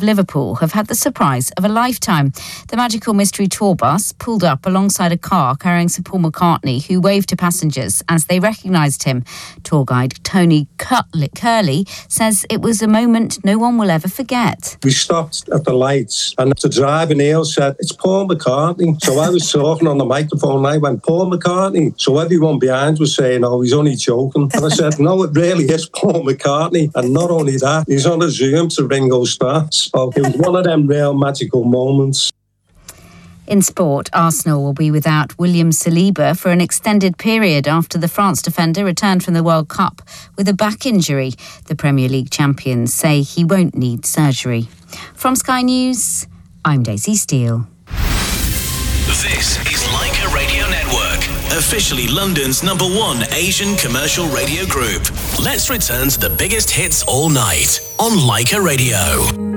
Liverpool have had the surprise of a lifetime. The Magical Mystery Tour bus pulled up alongside a car carrying Sir Paul McCartney, who waved to passengers as they recognised him. Tour guide Tony Curley says it was a moment no one will ever forget. We stopped at the lights and the driver Neil said, "It's Paul McCartney." So I was talking on the microphone and I went, "Paul McCartney." So everyone behind was saying, "Oh, he's only joking." And I said, "No, it really is Paul McCartney." And not only that, he's on a Zoom to Ringo Starr. So it was one of them real magical moments. In sport, Arsenal will be without William Saliba for an extended period after the France defender returned from the World Cup with a back injury. The Premier League champions say he won't need surgery. From Sky News, I'm Daisy Steele. This is Leica Radio Network, officially London's #1 Asian commercial radio group. Let's return to the biggest hits all night on Leica Radio.